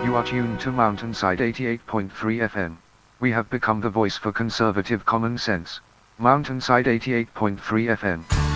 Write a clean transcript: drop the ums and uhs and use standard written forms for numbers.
You are tuned to Mountainside 88.3 FM. We have become the voice for conservative common sense. Mountainside 88.3 FM.